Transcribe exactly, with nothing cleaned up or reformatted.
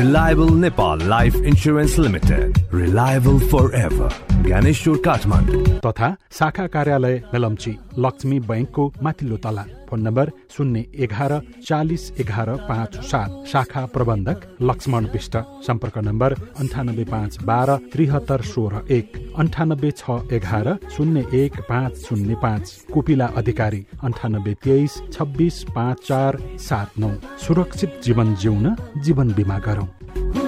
Reliable Nepal Life Insurance Limited. Reliable forever. Dnyaneshwar Kathmandu तथा शाखा कार्यालय मेलम्ची लक्ष्मी बैंकको माथिल्लो तला। फोन नम्बर शून्य एघार चालिस एघार पाँच सात। शाखा प्रबन्धक लक्ष्मण विष्ट। सम्पर्क नम्बर अन्ठानब्बे पाँच बाह्र त्रिहत्तर सोह्र एक अन्ठानब्बे छ एघार शून्य एक पाँच शून्य पाँच। कोपिला अधिकारी अन्ठानब्बे तेइस छब्बिस पाँच चार सात नौ। सुरक्षित जीवन जिउन जीवन बिमा गरौँ।